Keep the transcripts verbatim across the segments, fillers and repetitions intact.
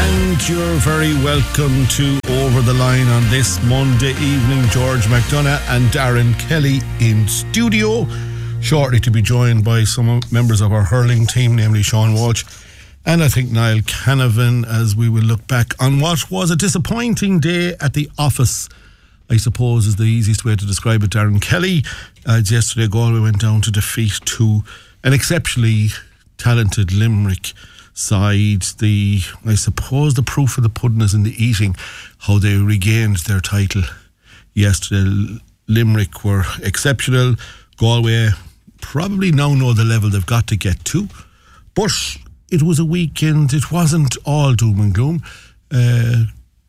And you're very welcome to Over the Line on this Monday evening. George McDonough and Darren Kelly in studio, shortly to be joined by some members of our hurling team, namely Sean Walsh and I think Niall Canavan, as we will look back on what was a disappointing day at the office, I suppose is the easiest way to describe it. Darren Kelly, uh, yesterday Galway went down to defeat to an exceptionally talented Limerick side. The I suppose the proof of the pudding is in the eating, how they regained their title yesterday. Limerick were exceptional. Galway probably now know the level they've got to get to, but it was a weekend. It wasn't all doom and gloom. uh,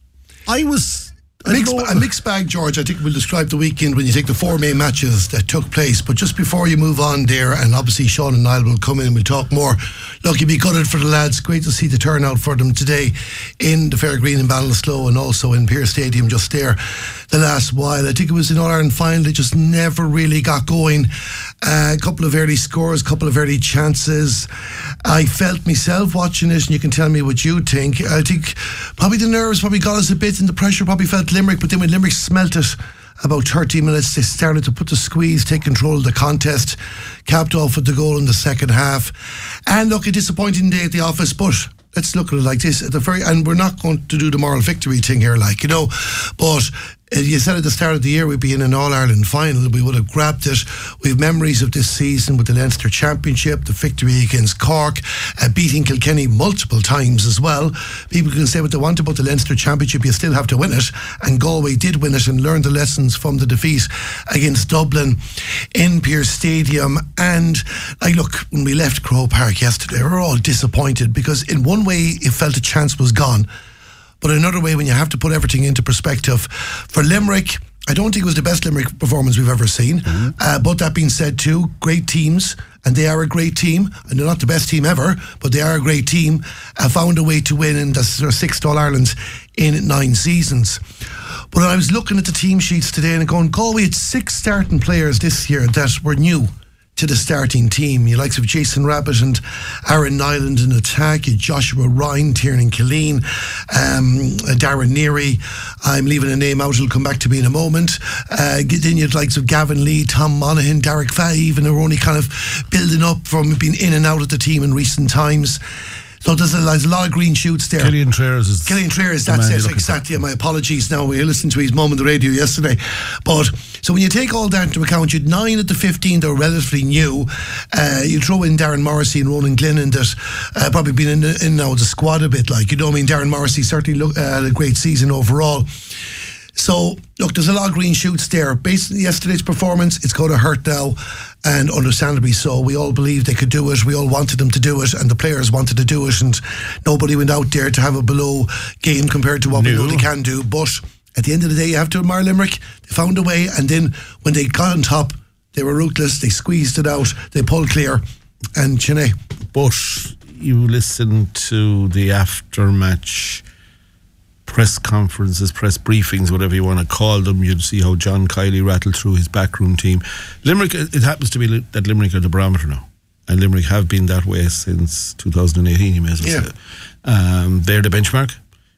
I was A mixed, a mixed bag, George. I think we'll describe the weekend when you take the four main matches that took place. But just before you move on there, and obviously Sean and Niall will come in and we'll talk more. Look, you'd be gutted for the lads. Great to see the turnout for them today in the Fairgreen in Ballinasloe and also in Pearse Stadium just there the last while. I think it was an All-Ireland final. It just never really got going. Uh, a couple of early scores, a couple of early chances. I felt myself watching it, and you can tell me what you think. I think probably the nerves probably got us a bit, and the pressure probably felt Limerick, but then when Limerick smelt it about thirty minutes, they started to put the squeeze, take control of the contest, capped off with the goal in the second half. And look, a disappointing day at the office, but let's look at it like this at the very, and we're not going to do the moral victory thing here, like, you know, but uh, you said at the start of the year we'd be in an All-Ireland final, we would have grabbed it. We have memories of this season with the Leinster Championship, the victory against Cork, uh, beating Kilkenny multiple times as well. People can say what they want about the Leinster Championship, you still have to win it, and Galway did win it and learned the lessons from the defeat against Dublin in Pearse Stadium. And like, look, when we left Croke Park yesterday, we were all disappointed because in one way it felt a chance was gone, but another way, when you have to put everything into perspective, for Limerick, I don't think it was the best Limerick performance we've ever seen. Mm-hmm. Uh, but that being said too, great teams, and they are a great team, and they're not the best team ever, but they are a great team, uh, found a way to win, and that's their sixth All-Ireland in nine seasons. But I was looking at the team sheets today and going, Galway had six starting players this year that were new to the starting team. You likes of Jason Rabbit and Aaron Nyland in attack, you Joshua Ryan, Tiernan Killeen, um, Darren Neary. I'm leaving a name out, it'll come back to me in a moment. Uh, then you likes of Gavin Lee, Tom Monaghan, Derek Fahey, even who are only kind of building up from being in and out of the team in recent times. So there's a, there's a lot of green shoots there. Killian Traers is Killian Traers, that's it, exactly. My apologies now. We listened to his mum on the radio yesterday. But so when you take all that into account, you had nine of the fifteen that were relatively new. Uh, you throw in Darren Morrissey and Ronan Glennon that uh, probably been in, in now the squad a bit, like, you know what I mean? Darren Morrissey certainly look, uh, had a great season overall. So, look, there's a lot of green shoots there. Based on yesterday's performance, it's going to hurt now, and understandably so. We all believed they could do it. We all wanted them to do it, and the players wanted to do it, and nobody went out there to have a below game compared to what no. we know they can do. But at the end of the day, you have to admire Limerick. They found a way, and then when they got on top, they were ruthless. They squeezed it out. They pulled clear, and Chennai. But you listen to the after-match press conferences, press briefings, whatever you want to call them, you'd see how John Kiley rattled through his backroom team. Limerick, it happens to be that Limerick are the barometer now, and Limerick have been that way since two thousand eighteen, you may as well yeah. say. Um, they're the benchmark.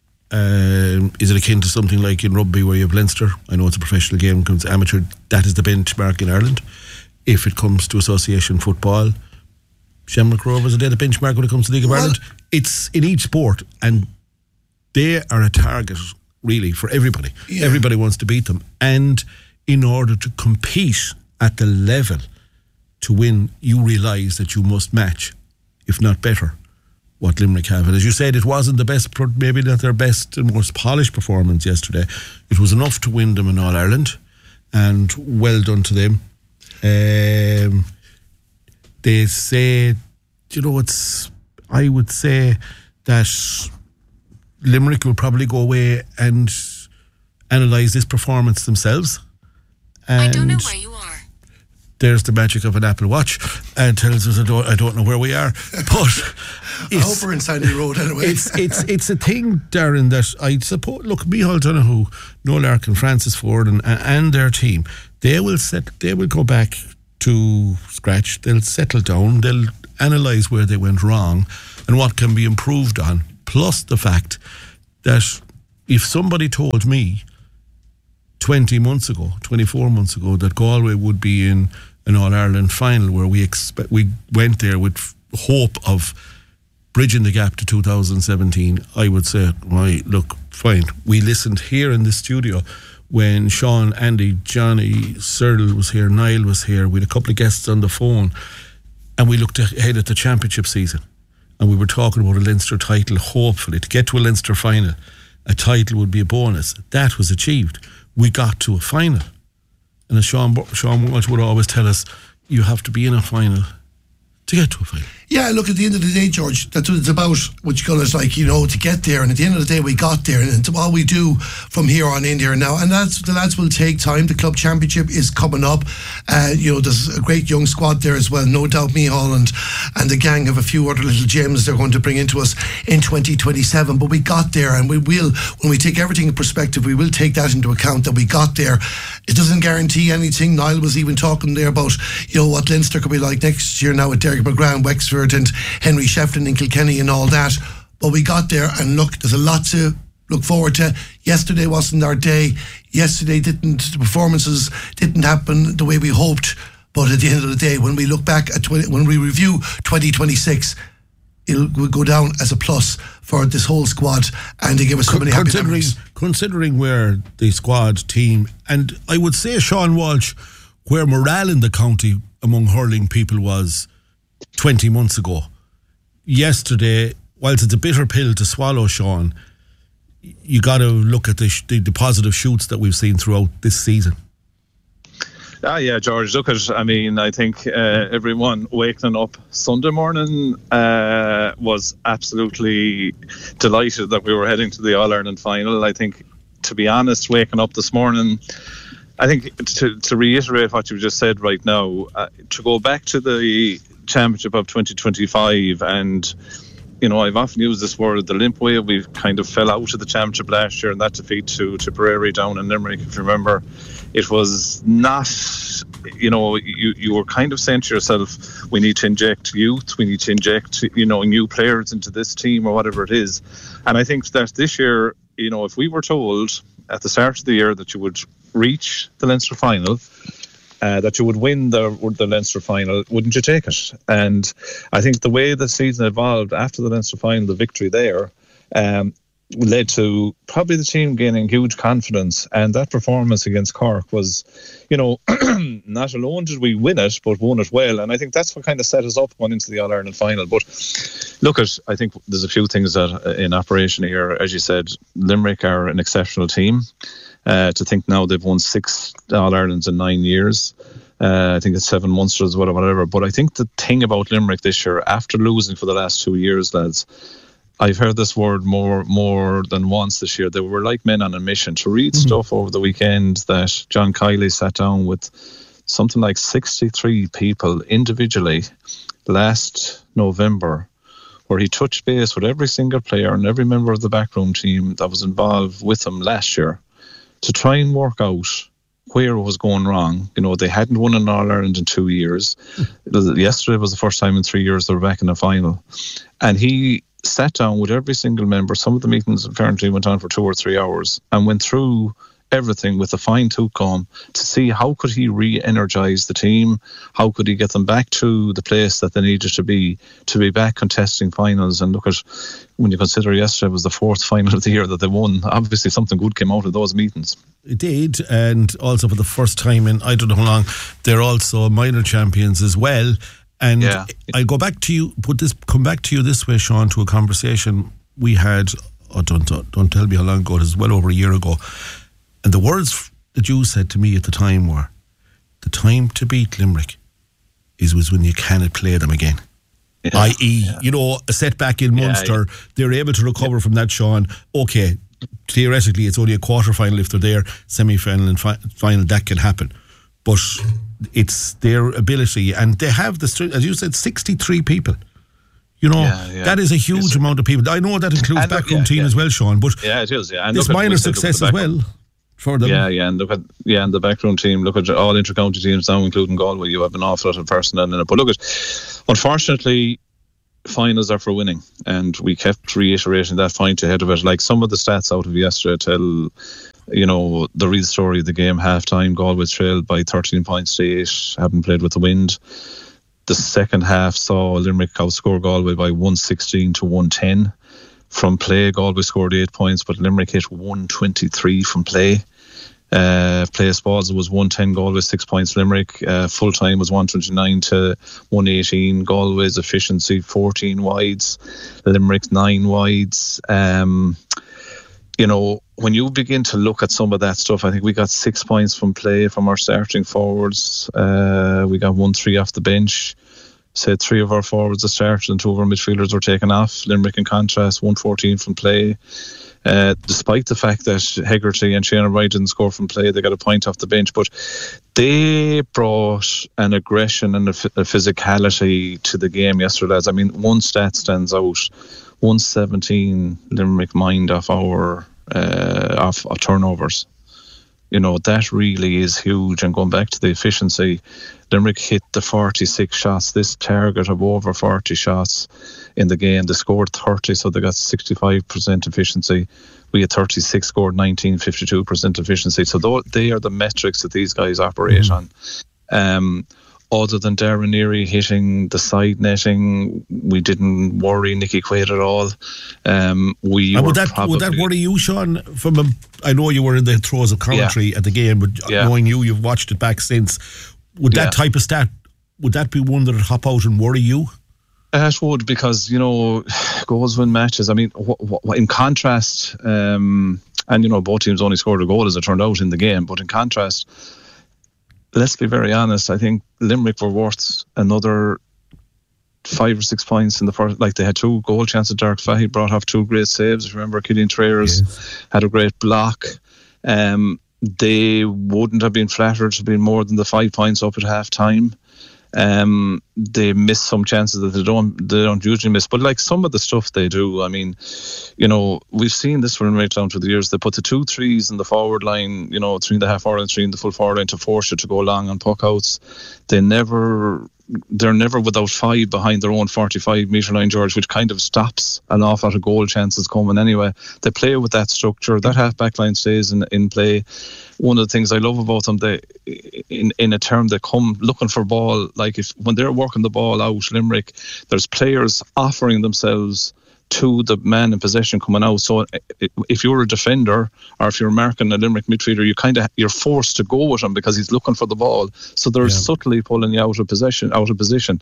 Um, is it akin to something like in rugby where you have Leinster? I know it's a professional game, comes amateur. That is the benchmark in Ireland. If it comes to association football, Shamrock Rovers are they the benchmark when it comes to League of well, Ireland? It's in each sport, and they are a target, really, for everybody. Yeah. Everybody wants to beat them. And in order to compete at the level to win, you realise that you must match, if not better, what Limerick have. And as you said, it wasn't the best, maybe not their best and most polished performance yesterday. It was enough to win them in All-Ireland, and well done to them. Um, they say, you know, it's, I would say that Limerick will probably go away and analyse this performance themselves. And I don't know where you are. There's the magic of an Apple Watch and tells us I don't, I don't know where we are. But I hope we're in Sandy Road anyway. It's it's it's a thing, Darren, that I suppose. Look, Micheál Donoghue, Noel Larkin, Francis Ford, and and their team, they will set. They will go back to scratch. They'll settle down. They'll analyse where they went wrong and what can be improved on. plus the fact that if somebody told me twenty months ago, twenty-four months ago, that Galway would be in an All-Ireland final where we expect we went there with hope of bridging the gap to two thousand seventeen, I would say, why, look, fine. We listened here in the studio when Sean, Andy, Johnny, Cyril was here, Niall was here, we had a couple of guests on the phone, and we looked ahead at the championship season, and we were talking about a Leinster title, hopefully, to get to a Leinster final, a title would be a bonus. That was achieved. We got to a final. And as Sean, Sean Walsh would always tell us, you have to be in a final to get to a final. Yeah, look, at the end of the day, George, that's what it's about, what you call it, like, you know, to get there. And at the end of the day, we got there. And it's all we do from here on in here now. And that's, the lads will take time. The club championship is coming up. Uh, you know, there's a great young squad there as well. No doubt me, Holland, and the gang have a few other little gems they're going to bring into us in twenty twenty-seven. But we got there, and we will, when we take everything in perspective, we will take that into account, that we got there. It doesn't guarantee anything. Niall was even talking there about, you know, what Leinster could be like next year now with Derek McGrath, Wexford, and Henry Shefflin and Kilkenny and all that. But we got there, and look, there's a lot to look forward to. Yesterday wasn't our day. Yesterday didn't, the performances didn't happen the way we hoped. But at the end of the day, when we look back at twenty, when we review twenty twenty-six, it'll will go down as a plus for this whole squad, and they give us so many happy memories. Considering where the squad team, and I would say, Sean Walsh, where morale in the county among hurling people was twenty months ago. Yesterday, whilst it's a bitter pill to swallow, Sean, you got to look at the, sh- the the positive shoots that we've seen throughout this season. Ah, yeah, George, look at, I mean, I think uh, everyone waking up Sunday morning uh, was absolutely delighted that we were heading to the All-Ireland final. I think, to be honest, waking up this morning, I think to, to reiterate what you just said right now, uh, to go back to the championship of twenty twenty-five, and, you know, I've often used this word, the limp way. We kind of fell out of the championship last year, and that defeat to Tipperary down in Limerick, if you remember. It was not, you know, you, you were kind of saying to yourself, we need to inject youth, we need to inject, you know, new players into this team or whatever it is. And I think that this year, you know, if we were told at the start of the year that you would reach the Leinster final, uh, that you would win the, the Leinster final, wouldn't you take it? And I think the way the season evolved after the Leinster final, the victory there, um, led to probably the team gaining huge confidence, and that performance against Cork was, you know, not alone did we win it, but won it well, and I think that's what kind of set us up going into the All-Ireland final. But look, at I think there's a few things that uh, in operation here. As you said, Limerick are an exceptional team. Uh, to think now they've won six All-Irelands in nine years. Uh, I think it's seven Munsters, whatever, whatever. But I think the thing about Limerick this year, after losing for the last two years, lads, I've heard this word more more than once this year. They were like men on a mission. To read mm-hmm. stuff over the weekend that John Kiley sat down with something like sixty-three people individually last November, where he touched base with every single player and every member of the backroom team that was involved with him last year to try and work out where it was going wrong. You know, they hadn't won an All-Ireland in two years. Mm-hmm. Yesterday was the first time in three years they were back in the final. And he sat down with every single member. Some of the meetings apparently went on for two or three hours and went through everything with a fine-tooth comb to see how could he re-energise the team, how could he get them back to the place that they needed to be, to be back contesting finals. And look at, when you consider yesterday was the fourth final of the year that they won, obviously something good came out of those meetings. It did, and also for the first time in I don't know how long, they're also minor champions as well. And yeah. I go back to you, put this, come back to you this way, Sean, to a conversation we had, oh, don't, don't, don't tell me how long ago, it was well over a year ago. And the words that you said to me at the time were, the time to beat Limerick is was when you cannot play them again. Yeah, that is, yeah. you know, a setback in Munster, yeah, yeah. they're able to recover yeah. from that, Sean. Okay, theoretically, it's only a quarter final if they're there, semi final and fi- final, that can happen. But it's their ability, and they have the, as you said, sixty-three people. You know, yeah, yeah. that is a huge yes, amount of people. I know that includes and backroom yeah, team yeah. as well, Sean, but yeah, it is. Yeah, and this minor success as well for them. Yeah, yeah, and look at yeah, and the backroom team. Look at all inter-county teams now, including Galway. You have an awful lot of personnel in it. But look at, unfortunately, finals are for winning, and we kept reiterating that point ahead of it. Like some of the stats out of yesterday tell, you know, the real story of the game. Half time, Galway trailed by thirteen points to eight, having played with the wind. The second half saw Limerick outscore Galway by one sixteen to one ten. From play, Galway scored eight points, but Limerick hit one twenty-three from play. Uh, play balls, it was one ten Galway, six points Limerick. Uh, full time was one twenty-nine to one eighteen. Galway's efficiency fourteen wides, Limerick's nine wides. Um, you know, when you begin to look at some of that stuff, I think we got six points from play from our starting forwards. Uh, we got one three off the bench. Said three of our forwards are started and two of our midfielders were taken off. Limerick, in contrast, one fourteen from play. Uh, despite the fact that Hegarty and Shane Wright didn't score from play, they got a point off the bench, but they brought an aggression and a, f- a physicality to the game yesterday, lads. I mean, one stat stands out: one seventeen Limerick mined off our uh, off, off turnovers. You know, that really is huge. And going back to the efficiency, Limerick hit the forty-six shots, this target of over forty shots in the game. They scored thirty, so they got sixty-five percent efficiency. We had thirty-six, scored nineteen, fifty-two percent efficiency. So they are the metrics that these guys operate mm-hmm. on. Um, other than Darren Neary hitting the side netting, we didn't worry Nicky Quaid at all. Um, we and were would that probably, would that worry you, Sean? From a, I know you were in the throes of commentary yeah. at the game, but yeah. knowing you, you've watched it back since. Would that yeah. type of stat, would that be one that would hop out and worry you? It would, because, you know, goals win matches. I mean, wh- wh- in contrast, um, and, you know, both teams only scored a goal as it turned out in the game, but in contrast, let's be very honest, I think Limerick were worth another five or six points in the first. Like, they had two goal chances. Derek Fahy brought off two great saves. If you remember, Killian Trayers yes. had a great block. Um, they wouldn't have been flattered to be more than the five points up at half time. Um, they miss some chances that they don't they don't usually miss, but like some of the stuff they do, I mean, you know, we've seen this run right down through the years. They put the two threes in the forward line, you know, three and a half forward and three in the full forward line to force you to go long on puck outs. They never they're never without five behind their own forty-five metre line, George, which kind of stops an awful lot of goal chances coming anyway. They play with that structure. That half back line stays in, in play. One of the things I love about them, they in, in a term, they come looking for ball. Like, if when they're working the ball out, Limerick, there's players offering themselves to the man in possession coming out. So if you're a defender or if you're marking a Limerick midfielder, you kind of you're forced to go with him because he's looking for the ball. So they're yeah. subtly pulling you out of possession, out of position.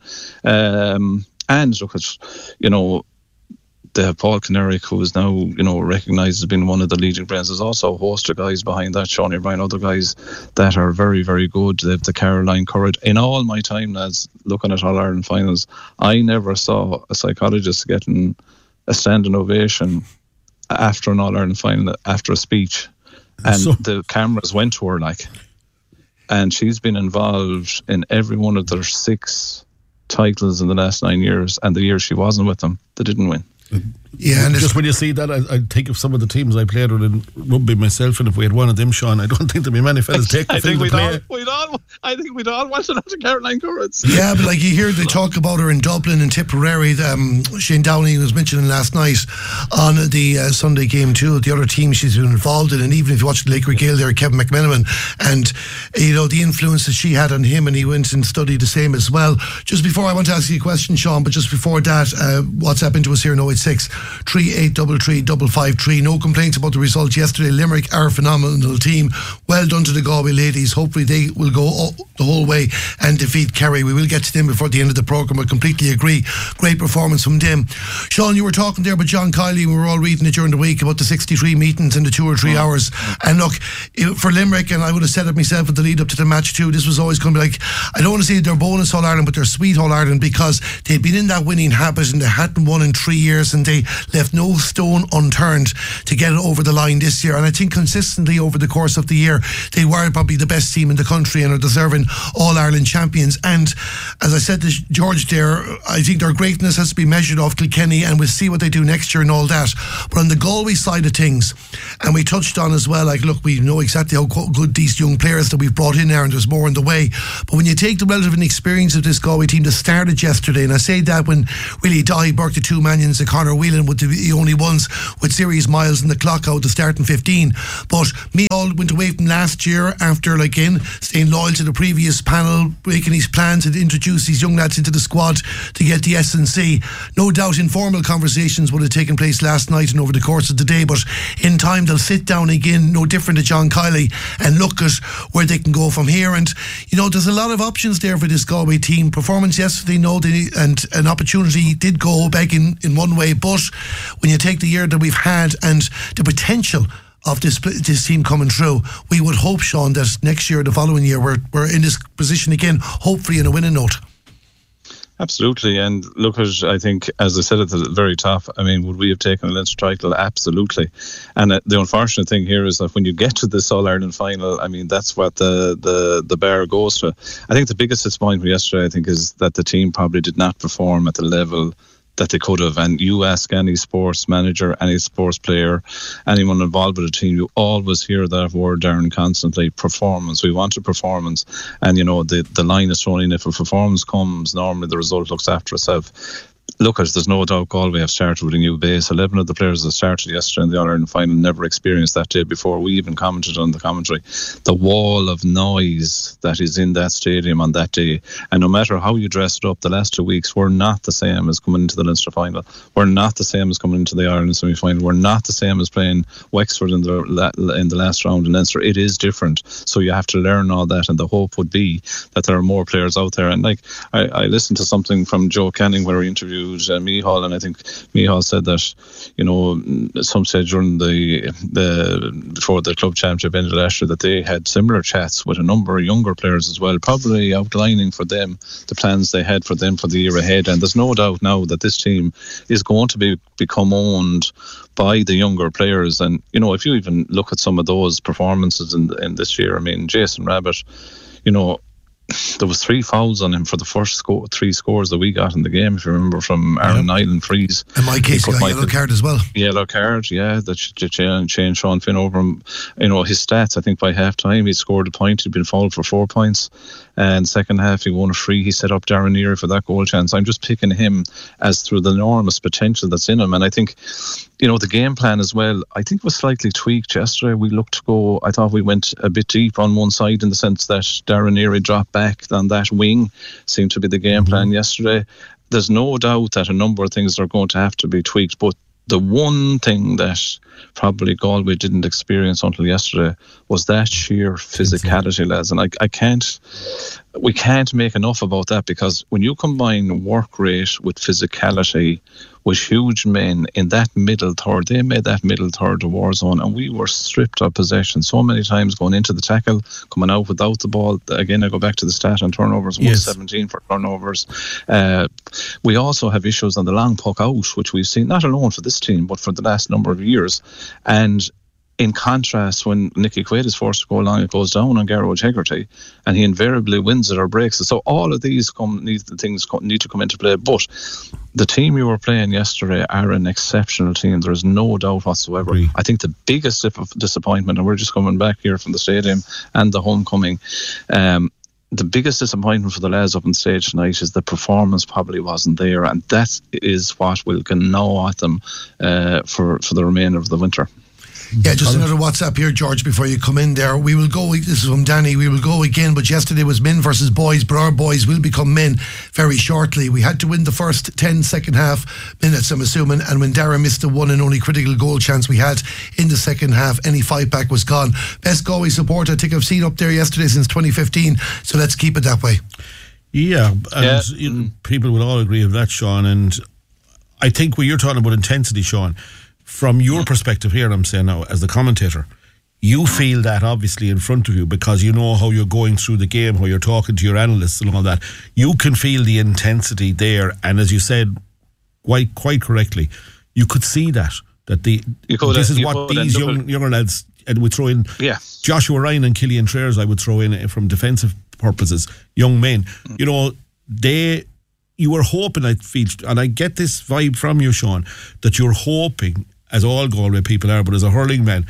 Um, and look at, you know, they have Paul Canerick, who is now, you know, recognised as being one of the leading brains. There's also a host of guys behind that, Sean O'Brien, other guys that are very, very good. They have the Caroline Courage. In all my time, lads, looking at All Ireland finals, I never saw a psychologist getting a standing ovation after an All Ireland final, after a speech, and so, the cameras went to her, like, and she's been involved in every one of their six titles in the last nine years, and the year she wasn't with them, they didn't win. Yeah, and just when you see that, I, I think of some of the teams I played with in rugby myself, and if we had one of them, Sean, I don't think there'd be many fellas take the I field think to we'd play. all, we'd all, I think we'd all want it after Caroline Currents. Yeah, but like you hear they talk about her in Dublin and Tipperary. Um, Shane Downey was mentioning last night on the uh, Sunday game too. The other team she's been involved in, and even if you watch the Lakewood Gale there, Kevin McMenamin, and you know the influence that she had on him, and he went and studied the same as well. Just before, I want to ask you a question, Sean, but just before that, uh, WhatsApp into us here in oh eight six, three eight three three, five five three. No complaints about the results yesterday. Limerick are a phenomenal team. Well done to the Galway ladies. Hopefully they will go all, the whole way and defeat Kerry. We will get to them before the end of the programme. I completely agree. Great performance from them. Sean, you were talking there about John Kiley. We were all reading it during the week about the sixty-three meetings in the two or three oh. hours. And look, for Limerick, and I would have said it myself at the lead up to the match too, this was always going to be like, I don't want to say they're bonus All Ireland, but they're sweet All Ireland, because they'd been in that winning habit and they hadn't won in three years. players, and they left no stone unturned to get it over the line this year. And I think consistently over the course of the year, they were probably the best team in the country and are deserving All-Ireland champions. And as I said to George there, I think their greatness has to be measured off Kilkenny, and we'll see what they do next year and all that. But on the Galway side of things, and we touched on as well, like, look, we know exactly how good these young players that we've brought in there, and there's more on the way. But when you take the relative experience of this Galway team that started yesterday, and I say that when Willie Dahi, Burke, the two Manions, and Conor Whelan were the only ones with serious miles in the clock out to start in fifteen. But Micheál went away from last year after, like, in staying loyal to the previous panel, making his plans to introduce these young lads into the squad to get the S and C. No doubt informal conversations would have taken place last night and over the course of the day, but in time they'll sit down again, no different to John Kiley, and look at where they can go from here. And you know, there's a lot of options there for this Galway team. Performance yesterday, no, they, and an opportunity did go back in, in one way, but when you take the year that we've had and the potential of this this team coming through, we would hope, Sean, that next year, the following year, we're, we're in this position again, hopefully in a winning note. Absolutely, and look, at, I think, as I said at the very top, I mean, would we have taken a Leinster title? Absolutely. And uh, the unfortunate thing here is that when you get to this All-Ireland final, I mean, that's what the, the, the bar goes to. I think the biggest disappointment yesterday, I think, is that the team probably did not perform at the level that they could have. And you ask any sports manager, any sports player, anyone involved with a team, you always hear that word, Darren, constantly: performance. We want a performance. And you know, the, the line is thrown in: if a performance comes, normally the result looks after itself. Look, there's no doubt Galway have started with a new base. eleven of the players that started yesterday in the All-Ireland final never experienced that day before. We even commented on the commentary. The wall of noise that is in that stadium on that day, and no matter how you dressed up, the last two weeks were not the same as coming into the Leinster final. We're not the same as coming into the Ireland semi-final. We're not the same as playing Wexford in the in the last round in Leinster. It is different. So you have to learn all that, and the hope would be that there are more players out there. And like, I, I listened to something from Joe Canning where he interviewed Uh, Micheál, and I think Micheál said that, you know, some said during the the before the club championship ended last year that they had similar chats with a number of younger players as well, probably outlining for them the plans they had for them for the year ahead. And there's no doubt now that this team is going to be become owned by the younger players. And you know, if you even look at some of those performances in in this year, I mean, Jason Rabbit, you know, there was three fouls on him for the first score, three scores that we got in the game, if you remember, from Aaron yep. Niall and Freeze. In my case, he got a yellow card as well. Yellow card, yeah, that changed Sean Finn over him. You know, his stats, I think by half time he scored a point, he'd been fouled for four points, and second half he won a free. He set up Darren Neary for that goal chance. I'm just picking him as through the enormous potential that's in him. And I think, you know, the game plan as well, I think was slightly tweaked yesterday. We looked to go, I thought we went a bit deep on one side in the sense that Darren Neary dropped back on that wing, seemed to be the game plan mm-hmm. yesterday. There's no doubt that a number of things are going to have to be tweaked, but the one thing that probably Galway didn't experience until yesterday was that sheer physicality, lads. And I, I can't, we can't make enough about that, because when you combine work rate with physicality, with huge men in that middle third, they made that middle third a war zone, and we were stripped of possession so many times going into the tackle, coming out without the ball. Again, I go back to the stat on turnovers, yes. one seventeen for turnovers. Uh, we also have issues on the long puck out, which we've seen, not alone for this team, but for the last number of years. And in contrast, when Nicky Quaid is forced to go along, it goes down on Garrod Hegarty, and he invariably wins it or breaks it. So all of these come, these things need to come into play. But the team you were playing yesterday are an exceptional team. There is no doubt whatsoever. Agree. I think the biggest disappointment, and we're just coming back here from the stadium and the homecoming, um, the biggest disappointment for the lads up on stage tonight is the performance probably wasn't there, and that is what will gnaw at them uh, for, for the remainder of the winter. Yeah, just another WhatsApp here, George, before you come in there. We will go, this is from Danny, we will go again, but yesterday was men versus boys, but our boys will become men very shortly. We had to win the first ten second half minutes, I'm assuming, and when Darragh missed the one and only critical goal chance we had in the second half, any fight back was gone. Best Galway support I think I've seen up there yesterday since twenty fifteen, so let's keep it that way. Yeah, and yeah. You know, people will all agree with that, Sean, and I think when you're talking about intensity, Sean, from your perspective here, I'm saying now, as the commentator, you feel that obviously in front of you because you know how you're going through the game, how you're talking to your analysts and all that. You can feel the intensity there, and as you said quite quite correctly, you could see that that the could, this is you what could, these young younger lads, and we throw in yeah. Joshua Ryan and Killian Traers, I would throw in from defensive purposes, young men. Mm. You know, they you were hoping, I feel, and I get this vibe from you, Sean, that you're hoping, as all Galway people are, but as a hurling man,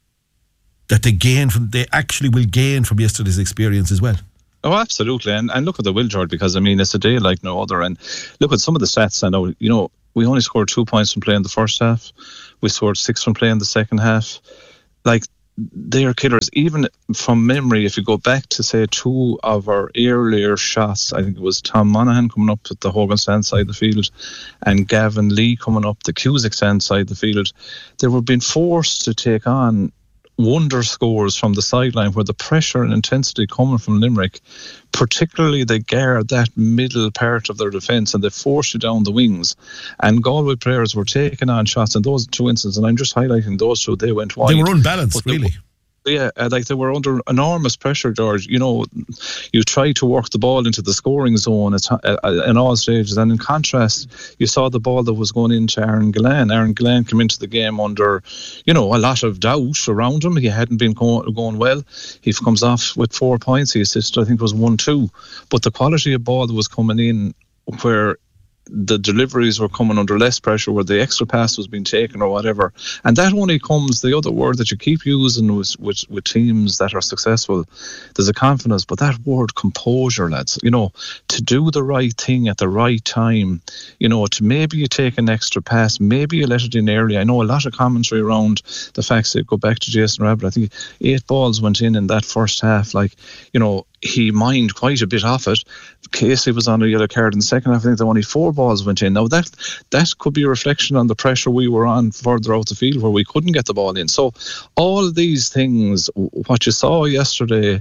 that they gain from, they actually will gain from yesterday's experience as well. Oh, absolutely. And and look at the will, George, because, I mean, it's a day like no other. And look at some of the stats. I know, you know, we only scored two points from play in the first half. We scored six from play in the second half. Like, they are killers. Even from memory, if you go back to, say, two of our earlier shots, I think it was Tom Monaghan coming up at the Hogan stand side of the field and Gavin Lee coming up the Cusack stand side of the field, they were being forced to take on wonder scores from the sideline where the pressure and intensity coming from Limerick, particularly they guard that middle part of their defence and they force you down the wings. And Galway players were taking on shots in those two instances, and I'm just highlighting those two. They went wide. They were unbalanced, really. Yeah, like they were under enormous pressure, George. You know, you try to work the ball into the scoring zone at, at, in all stages. And in contrast, you saw the ball that was going into Aaron Gillan. Aaron Gillan came into the game under, you know, a lot of doubt around him. He hadn't been going, going well. He comes off with four points. He assisted, I think it was one two. But the quality of ball that was coming in where the deliveries were coming under less pressure, where the extra pass was being taken or whatever. And that only comes, the other word that you keep using with, with, with teams that are successful, there's a confidence, but that word composure, lads, you know, to do the right thing at the right time, you know, to maybe you take an extra pass, maybe you let it in early. I know a lot of commentary around the facts that go back to Jason Rabbit. I think eight balls went in in that first half. Like, you know, he mined quite a bit off it. Casey was on a yellow card in the second half. I think there only four balls went in. Now that that could be a reflection on the pressure we were on further out the field where we couldn't get the ball in. So all of these things, what you saw yesterday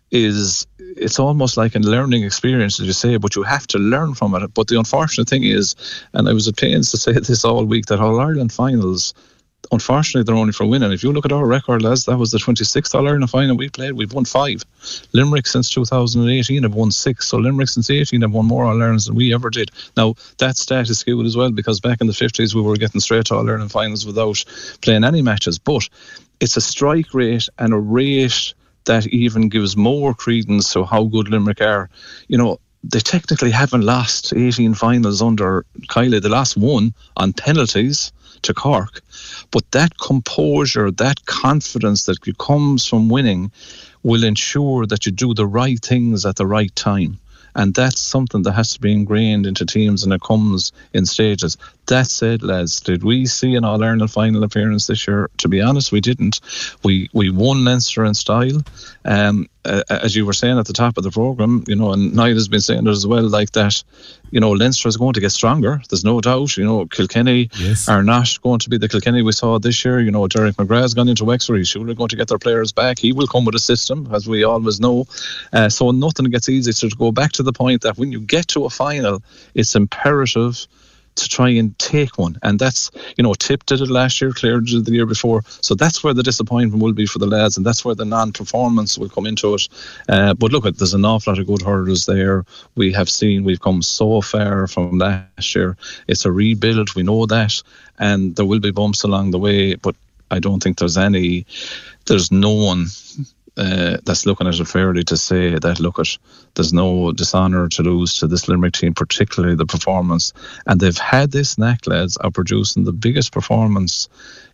is, it's almost like a learning experience, as you say, but you have to learn from it. But the unfortunate thing is, and I was at pains to say this all week, that All-Ireland finals, unfortunately, they're only for winning. If you look at our record, lads, that was the twenty-sixth All-Ireland final we played. We've won five. Limerick since two thousand eighteen have won six. So Limerick since eighteen have won more All-Irelands than we ever did. Now, that stat is skewed as well, because back in the fifties we were getting straight to All-Ireland finals without playing any matches. But it's a strike rate and a rate that even gives more credence to how good Limerick are. You know, they technically haven't lost eighteen finals under Kiley. They lost one on penalties to Cork. But that composure, that confidence that comes from winning will ensure that you do the right things at the right time. And that's something that has to be ingrained into teams, and it comes in stages. That said, lads, did we see an All-Ireland final appearance this year? To be honest, we didn't. We we won Leinster in style. Um, uh, as you were saying at the top of the programme, you know, and Niall has been saying it as well, like that, you know, Leinster is going to get stronger. There's no doubt. You know, Kilkenny yes. are not going to be the Kilkenny we saw this year. You know, Derek McGrath's gone into Wexford. He's surely going to get their players back. He will come with a system, as we always know. Uh, so nothing gets easy. So to go back to the point that when you get to a final, it's imperative to try and take one. And that's, you know, Tip did it last year, Clare did it the year before. So that's where the disappointment will be for the lads, and that's where the non-performance will come into it. Uh, but look, there's an awful lot of good hurlers there. We have seen, we've come so far from last year. It's a rebuild, we know that, and there will be bumps along the way, but I don't think there's any, there's no one Uh, that's looking at it fairly to say that, look, at there's no dishonour to lose to this Limerick team, particularly the performance. And they've had this knack, lads, of producing the biggest performance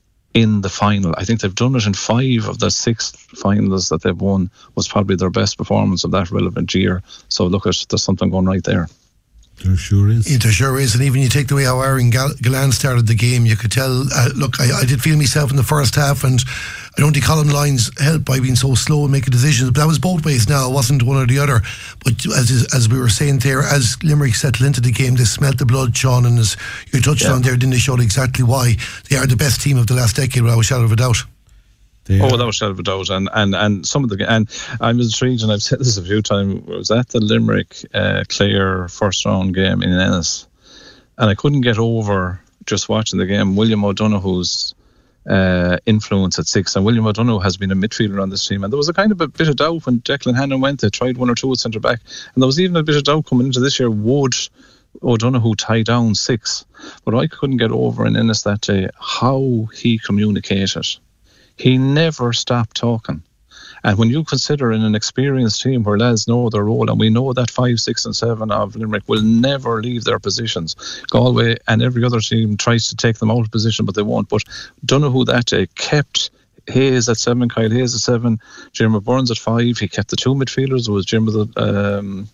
in the final. I think they've done it in five of the six finals that they've won. Was probably their best performance of that relevant year. So look, at there's something going right there. There sure is. Yeah, there sure is. And even you take the way how Aaron Gillan started the game, you could tell, uh, look, I, I did feel myself in the first half, and I don't think Colin Lyons helped by being so slow and making decisions, but that was both ways now. It wasn't one or the other. But as as we were saying there, as Limerick settled into the game, they smelt the blood, Sean, and as you touched yeah. on there, didn't they show exactly why they are the best team of the last decade, without a shadow of a doubt. They oh, without a shadow of a doubt, and and and some of the and I was intrigued, and I've said this a few times. I was at the Limerick uh, Clare first round game in Ennis, and I couldn't get over just watching the game. William O'Donoghue's uh, influence at six, and William O'Donoghue has been a midfielder on this team, and there was a kind of a bit of doubt when Declan Hannon went. They tried one or two at centre back, and there was even a bit of doubt coming into this year. Would O'Donoghue tied down six. But I couldn't get over in Ennis that day how he communicated. He never stopped talking. And when you consider in an experienced team where lads know their role, and we know that five, six and seven of Limerick will never leave their positions. Galway and every other team tries to take them out of position, but they won't. But Donoghue that day kept Hayes at seven, Kyle Hayes at seven, Jim Burns at five. He kept the two midfielders. It was Jim with the... Um,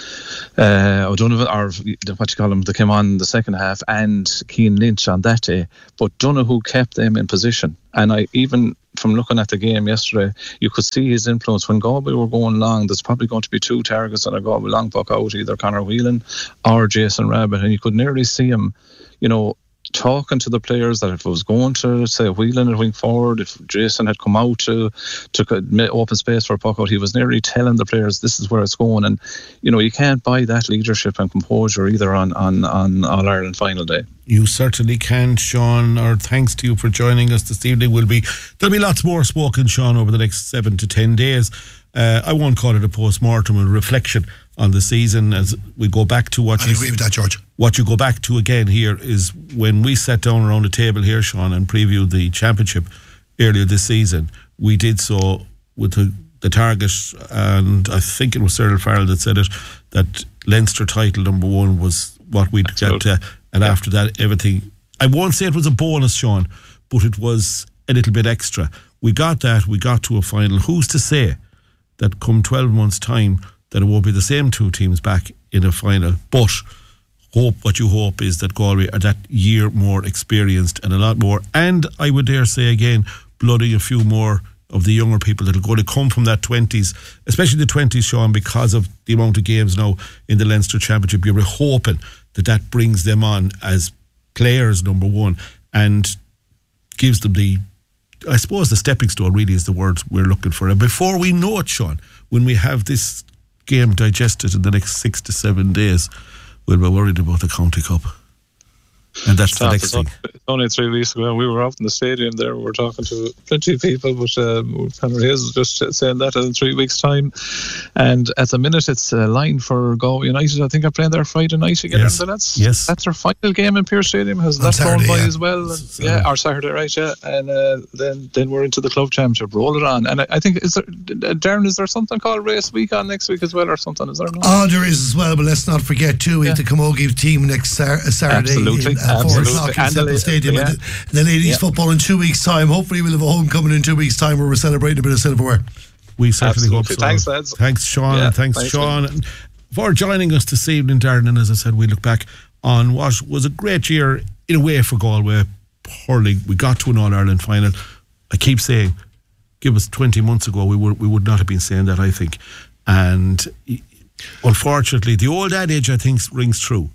Uh, O'Donovan, or what you call them, they came on the second half, and Cian Lynch on that day. But Donoghue kept them in position. And I even, from looking at the game yesterday, you could see his influence. When Galway were going long, there's probably going to be two targets on a Galway long puck out, either Conor Whelan or Jason Rabbit. And you could nearly see him, you know, talking to the players that if it was going to, say, Whelan at wing forward, if Jason had come out to took a open space for a puck out, he was nearly telling the players this is where it's going. And you know, you can't buy that leadership and composure either on on, on All Ireland final day. You certainly can, Sean. Our thanks to you for joining us this evening. Will be there'll be lots more spoken, Sean, over the next seven to ten days. Uh, I won't call it a post-mortem, a reflection on the season as we go back to what I you agree with that, George. What you go back to again here is when we sat down around the table here, Sean, and previewed the championship earlier this season. We did so with the, the target, and I think it was Cyril Farrell that said it, that Leinster title number one was what we'd get to, and yeah. After that everything, I won't say it was a bonus, Sean, but it was a little bit extra. We got that, we got to a final. Who's to say that come twelve months time that it won't be the same two teams back in a final? But hope, what you hope is that Galway are that year more experienced and a lot more, and I would dare say again, blooding a few more of the younger people that are going to come from that twenties, especially the twenties, Sean, because of the amount of games now in the Leinster Championship. You're hoping that that brings them on as players, number one, and gives them the, I suppose the stepping stone really is the word we're looking for. And before we know it, Sean, when we have this game digested in the next six to seven days, we'll be worried about the County Cup. And that's the next thing. It's only three weeks ago. We were out in the stadium there. We were talking to plenty of people, but um, Conor Hayes was just saying that in three weeks' time. And at the minute, it's a line for Galway United. I think they're playing there Friday night again. Yes. So that's, yes. that's their final game in Pearse Stadium. Has that gone by yeah. as well? And, yeah, or Saturday, right? Yeah. And uh, then then we're into the club championship. Roll it on. And I, I think, is there, Darren, is there something called Race Week on next week as well, or something? Is there not? Oh, there is as well, but let's not forget too, we yeah. have the Camogie team next sar- Saturday. Absolutely. In, uh, four o'clock in Semple Stadium. Yeah. And the, and the ladies yeah. football in two weeks' time. Hopefully we'll have a homecoming in two weeks' time where we're celebrating a bit of silverware. We certainly Absolutely. hope so. Thanks, lads. Thanks, Sean. Yeah, and thanks, thanks, Sean, man. for joining us this evening, Darren. And as I said, we look back on what was a great year in a way for Galway hurling. We got to an All-Ireland final. I keep saying, give us twenty months ago, we would we would not have been saying that, I think. And unfortunately, the old adage, I think, rings true,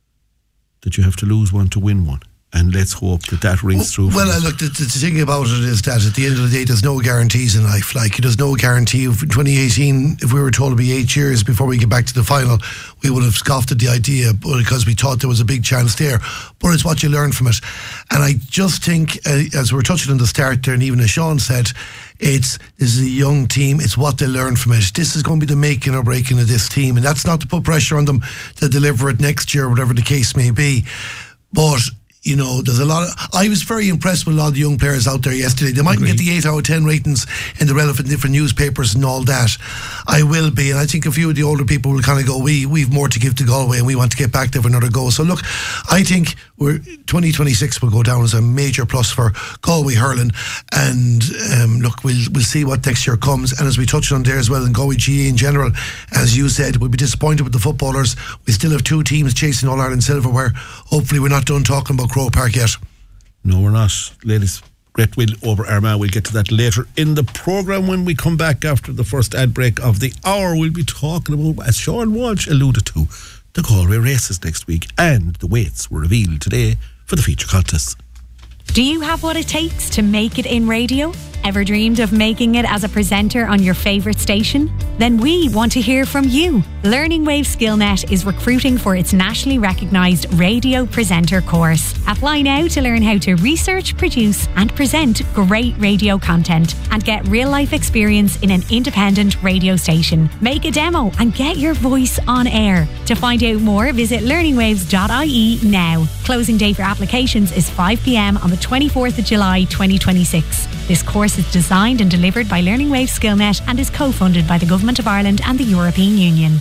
that you have to lose one to win one. And let's hope that that rings well, true. Well, look, the, the thing about it is that at the end of the day, there's no guarantees in life. Like, there's no guarantee. Of twenty eighteen, if we were told to be eight years before we get back to the final, we would have scoffed at the idea because we thought there was a big chance there. But it's what you learn from it. And I just think, uh, as we were touching on the start there, and even as Sean said, it's this is a young team. It's what they learn from it. This is going to be the making or breaking of this team. And that's not to put pressure on them to deliver it next year, whatever the case may be. But you know, there's a lot of, I was very impressed with a lot of the young players out there yesterday. They mightn't get the eight out of ten ratings in the relevant different newspapers and all that. I will be, and I think a few of the older people will kind of go, we, we've more to give to Galway and we want to get back there for another go. So look, I think we're twenty twenty-six will go down as a major plus for Galway hurling. And um, look, we'll we'll see what next year comes. And as we touched on there as well, in Galway G A in general, as you said, we'll be disappointed with the footballers. We still have two teams chasing All-Ireland silverware. Hopefully we're not done talking about Croke Park yet. No, we're not. Ladies, great win over Armagh. We'll get to that later in the programme when we come back after the first ad break of the hour. We'll be talking about, as Sean Walsh alluded to, the Galway races next week, and the weights were revealed today for the feature contest. Do you have what it takes to make it in radio? Ever dreamed of making it as a presenter on your favourite station? Then we want to hear from you. Learning Wave SkillNet is recruiting for its nationally recognised radio presenter course. Apply now to learn how to research, produce and present great radio content and get real-life experience in an independent radio station. Make a demo and get your voice on air. To find out more, visit learning waves dot I E now. Closing date for applications is five p m on the twenty-fourth of July twenty twenty-six. This course is designed and delivered by Learning Wave SkillNet and is co-funded by the Government of Ireland and the European Union.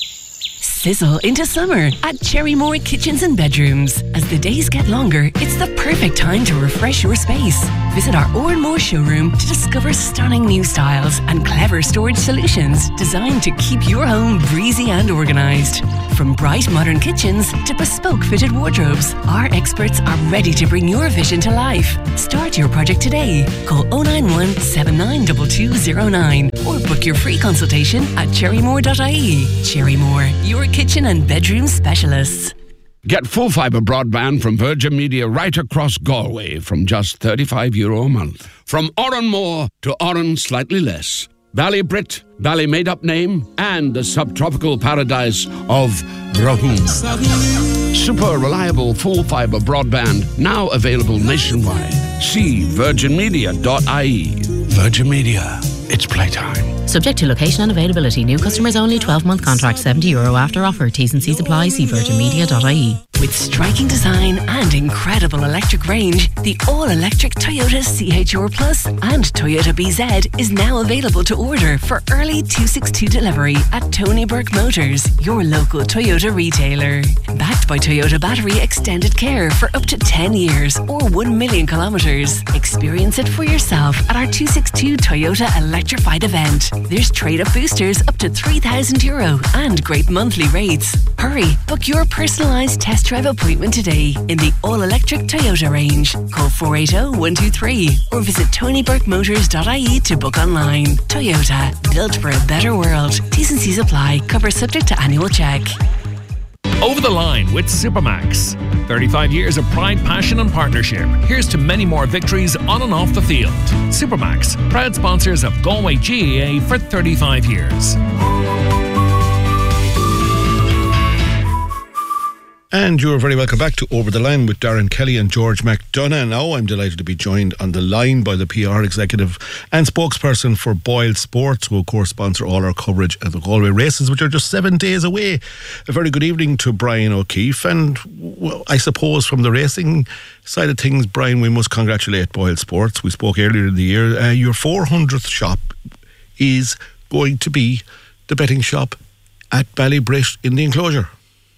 Sizzle into summer at Cherrymore Kitchens and Bedrooms. As the days get longer, it's the perfect time to refresh your space. Visit our Oranmore showroom to discover stunning new styles and clever storage solutions designed to keep your home breezy and organised. From bright modern kitchens to bespoke fitted wardrobes, our experts are ready to bring your vision to life. Start your project today. Call oh nine one, seven nine two two oh nine or book your free consultation at cherrymore dot I E. Cherrymore, your kitchen and bedroom specialists. Get full fibre broadband from Virgin Media right across Galway from just thirty-five euro a month. From Oranmore to Oran slightly less. Ballybrit, Bally made-up name, and the subtropical paradise of Brohoon. Super reliable full fibre broadband now available nationwide. See virgin media dot I E. Virgin Media. It's playtime. Subject to location and availability. New customers only. twelve month contract. seventy euro after offer. T's and C's apply. See virgin media dot I E. With striking design and incredible electric range, the all-electric Toyota C H R Plus and Toyota B Z is now available to order for early two sixty-two delivery at Tony Burke Motors, your local Toyota retailer. Backed by Toyota Battery Extended Care for up to ten years or one million kilometres. Experience it for yourself at our two sixty-two Toyota Electrified event. There's trade-up boosters up to three thousand euro and great monthly rates. Hurry, book your personalised test drive appointment today in the all-electric Toyota range. Call four eight zero, one two three or visit tony burke motors dot I E to book online. Toyota, built for a better world. T's and C's apply. Cover subject to annual check. Over the line with Supermax. thirty-five years of pride, passion and partnership. Here's to many more victories on and off the field. Supermax, proud sponsors of Galway G A A for thirty-five years. And you're very welcome back to Over the Line with Darren Kelly and George McDonough. Now I'm delighted to be joined on the line by the P R executive and spokesperson for Boyle Sports, who of course sponsor all our coverage of the Galway races, which are just seven days away. A very good evening to Brian O'Keefe. And well, I suppose from the racing side of things, Brian, we must congratulate Boyle Sports. We spoke earlier in the year. Uh, your four hundredth shop is going to be the betting shop at Ballybrit in the enclosure.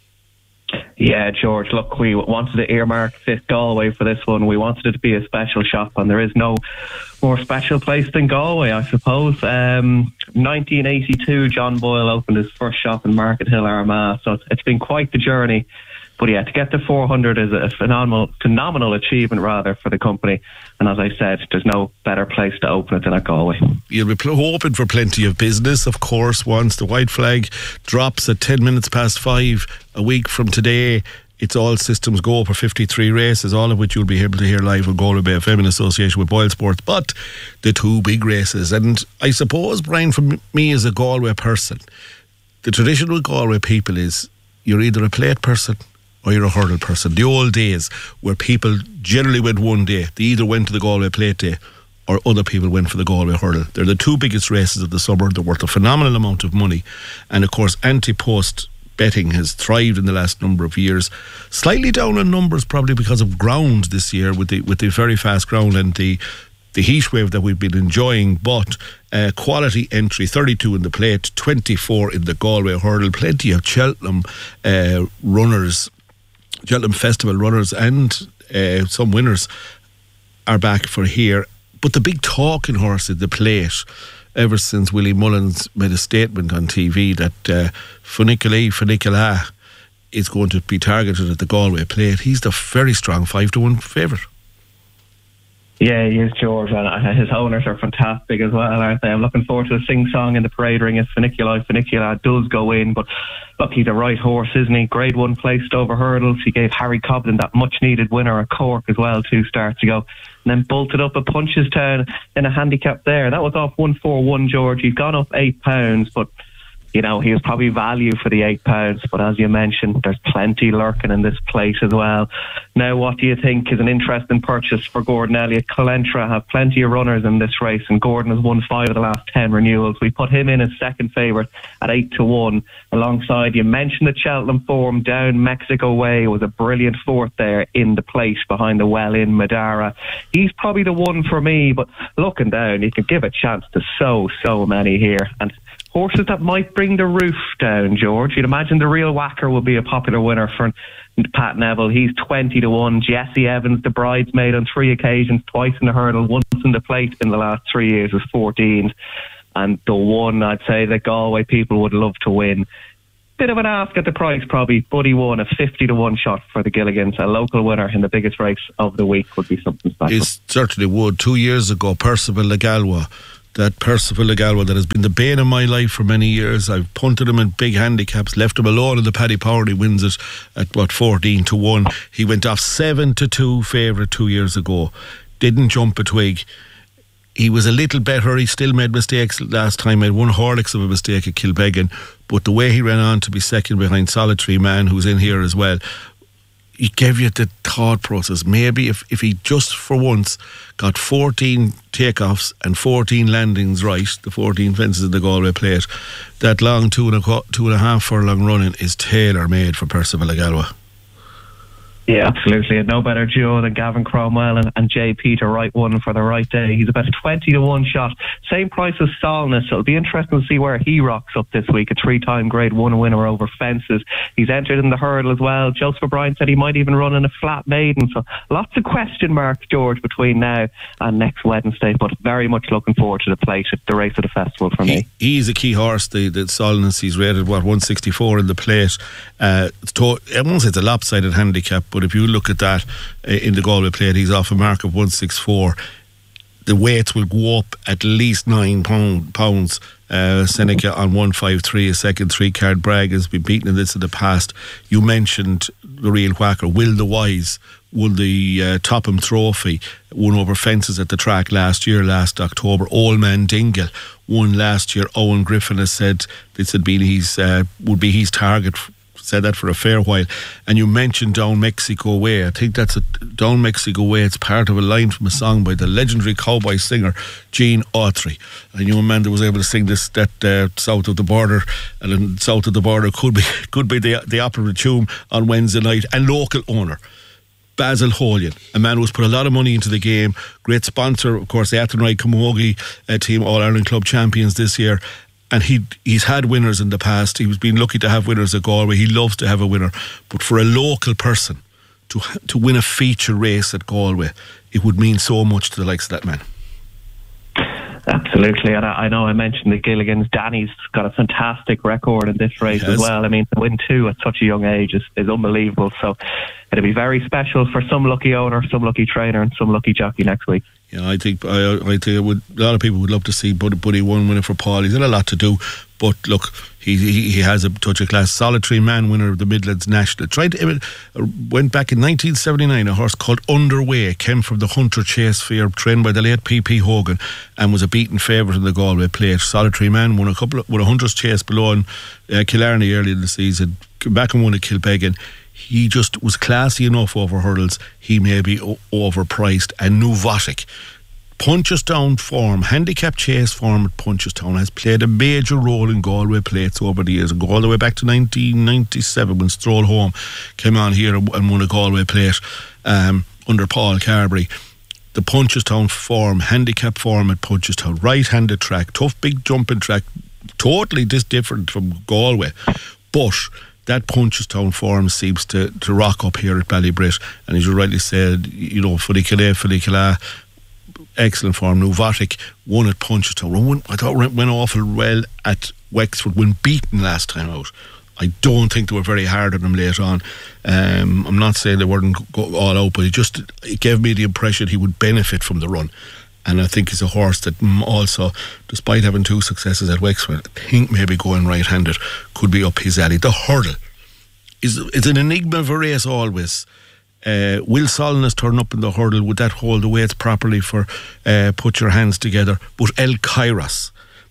Yeah, George, look, we wanted to earmark this Galway for this one. We wanted it to be a special shop, and there is no more special place than Galway, I suppose. Um, nineteen eighty-two, John Boyle opened his first shop in Market Hill, Armagh, so it's been quite the journey. But yeah, to get to four hundred is a phenomenal, phenomenal achievement, rather, for the company. And as I said, there's no better place to open it than at Galway. You'll be pl- hoping for plenty of business, of course, once the white flag drops at ten minutes past five a week from today. It's all systems go for fifty-three races, all of which you'll be able to hear live on Galway Bay F M in association with Boyle Sports. But the two big races, and I suppose, Brian, for me as a Galway person, the tradition with Galway people is you're either a plate person or you're a hurdle person. The old days where people generally went one day, they either went to the Galway Plate Day or other people went for the Galway Hurdle. They're the two biggest races of the summer. They're worth a phenomenal amount of money. And of course, anti-post betting has thrived in the last number of years. Slightly down in numbers probably because of ground this year with the with the very fast ground and the the heat wave that we've been enjoying, but uh, quality entry, thirty-two in the plate, twenty-four in the Galway Hurdle, plenty of Cheltenham uh, runners, Cheltenham Festival runners and uh, some winners are back for here. But the big talking horse in the plate, ever since Willie Mullins made a statement on T V that uh, Funicula Funicula is going to be targeted at the Galway Plate, he's the very strong five to one favourite. Yeah, he is, George, and his owners are fantastic as well, aren't they? I'm looking forward to a sing-song in the parade ring if Funicula Funicula does go in, but look, he's a right horse, isn't he? Grade one placed over hurdles. He gave Harry Cobden that much-needed winner at Cork as well two starts ago, and then bolted up at Punchestown in a handicap there. That was off one four one, George. He's gone up eight pounds, but you know, he was probably value for the eight pounds, but as you mentioned, there's plenty lurking in this plate as well. Now, what do you think is an interesting purchase for Gordon Elliott? Colentra have plenty of runners in this race, and Gordon has won five of the last ten renewals. We put him in as second favourite at eight to one. Alongside, you mentioned the Cheltenham form down Mexico Way was a brilliant fourth there in the plate behind the well-in Madara. He's probably the one for me, but looking down, you can give a chance to so, so many here. And horses that might bring the roof down, George. You'd imagine the Real Whacker will be a popular winner for Pat Neville. He's twenty to one. Jesse Evans, the bridesmaid on three occasions, twice in the hurdle, once in the plate in the last three years, was fourteen. And the one I'd say that Galway people would love to win. Bit of an ask at the price, probably. Buddy won a fifty to one shot for the Gilligans. A local winner in the biggest race of the week would be something special. It certainly would. Two years ago, Percival Le Gallois. That Percival Le Gallois that has been the bane of my life for many years. I've punted him in big handicaps, left him alone in the Paddy Power. He wins it at what, fourteen to one. He went off seven to two favourite two years ago. Didn't jump a twig. He was a little better. He still made mistakes last time. Made one Horlicks of a mistake at Kilbeggan, but the way he ran on to be second behind Solitary Man, who's in here as well, he gave you the thought process. Maybe if, if he just for once got fourteen takeoffs and fourteen landings right, the fourteen fences in the Galway plate, that long two and a, two and a half furlong running is tailor-made for Percival Le Gallois. Yeah, absolutely. And no better duo than Gavin Cromwell and, and J. Peter Wright won for the right day. He's about a twenty to one shot. Same price as Solness. So it'll be interesting to see where he rocks up this week. A three-time Grade one winner over fences. He's entered in the hurdle as well. Joseph O'Brien said he might even run in a flat maiden. So lots of question marks, George, between now and next Wednesday. But very much looking forward to the plate at the race of the festival for he, me. He's a key horse, the, the Solness. He's rated, what, one sixty-four in the plate. Uh, to, I won't say it's a lopsided handicap, but if you look at that uh, in the Galway plate, he's off a mark of one sixty-four. The weights will go up at least nine pound, pounds. Uh, Seneca on one fifty-three, a second three card. Bragg has been beaten in this in the past. You mentioned the Real Whacker. Will the Wise won the uh, Topham Trophy, won over fences at the track last year, last October. Old Man Dingle won last year. Owen Griffin has said this had been his, uh, would be his target. Said that for a fair while. And you mentioned Down Mexico Way. I think that's a Down Mexico Way. It's part of a line from a song by the legendary cowboy singer Gene Autry. I knew a man that was able to sing this that uh, south of the border, and then south of the border could be could be the the opera tune on Wednesday night. And local owner Basil Holian, a man who's put a lot of money into the game. Great sponsor, of course, the Athenry Camogie uh, team, All Ireland Club champions this year. And he he's had winners in the past. He's been lucky to have winners at Galway. He loves to have a winner. But for a local person to to win a feature race at Galway, it would mean so much to the likes of that man. Absolutely, and I, I know I mentioned the Gilligans. Danny's got a fantastic record in this race as well. I mean, to win two at such a young age is, is unbelievable. So it'll be very special for some lucky owner, some lucky trainer, and some lucky jockey next week. Yeah, I think I, I think it would, a lot of people would love to see Buddy, Buddy one winner for Paul. He's had a lot to do, but look, he he, he has a touch of class. Solitary Man winner of the Midlands National. Tried to, went back in nineteen seventy-nine. A horse called Underway came from the Hunter Chase Fair, trained by the late P P Hogan, and was a beaten favourite in the Galway plate. Solitary Man won a couple of, won a Hunter's Chase below in uh, Killarney early in the season. Came back and won at Kilbeggan. He just was classy enough over hurdles. He may be o- overpriced. And Nuvotic, Punchestown form, handicap chase form at Punchestown, has played a major role in Galway plates over the years. And go all the way back to nineteen ninety-seven when Stroll Home came on here and won a Galway plate um, under Paul Carberry. The Punchestown form, handicap form at Punchestown, right-handed track, tough big jumping track, totally dis- different from Galway, but that Punchestown form seems to, to rock up here at Ballybrit. And as you rightly said, you know, Fulicala, Fulicala, excellent form. Nuvotic won at Punchestown. Won, I thought went, went awful well at Wexford when beaten last time out. I don't think they were very hard on him later on. Um, I'm not saying they weren't go all out, but it just it gave me the impression he would benefit from the run. And I think he's a horse that also, despite having two successes at Wexford, I think maybe going right-handed could be up his alley. The hurdle is it's an enigma of a race always. Uh, will Solness turn up in the hurdle? Would that hold the weights properly for uh, Put Your Hands Together? But El Kairos,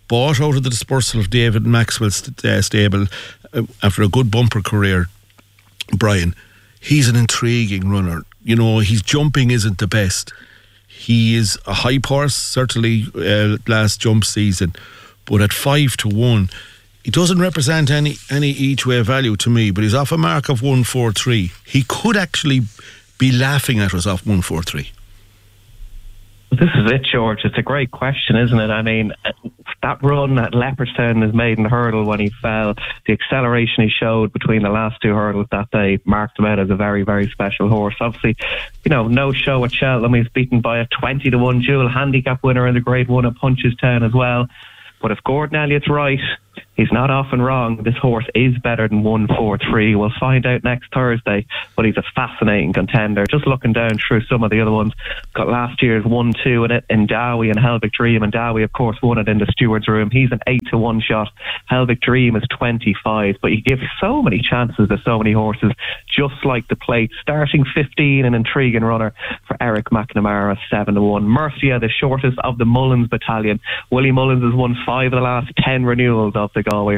bought out of the dispersal of David Maxwell's st- uh, stable uh, after a good bumper career, Brian. He's an intriguing runner. You know, his jumping isn't the best. He is a hype horse, certainly uh, last jump season, but at five to one, he doesn't represent any any each way value to me. But he's off a mark of one four three. He could actually be laughing at us off one four three. This is it, George. It's a great question, isn't it? I mean, that run at Leopardstown, his maiden hurdle when he fell, the acceleration he showed between the last two hurdles that day marked him out as a very, very special horse. Obviously, you know, no show at Cheltenham. He's beaten by a twenty to one dual handicap winner in the Grade one at Punchestown as well. But if Gordon Elliott's right, he's not often wrong. This horse is better than one four three. We'll find out next Thursday, but he's a fascinating contender. Just looking down through some of the other ones, got last year's one two in it in Dowie and Helvic Dream, and Dowie of course won it in the Stewards Room. He's an eight to one shot. Helvic Dream is twenty-five, but you give so many chances to so many horses, just like the plate. Starting fifteen, an intriguing runner for Eric McNamara, seven to one. Mercia, the shortest of the Mullins battalion. Willie Mullins has won five of the last ten renewals of the Galway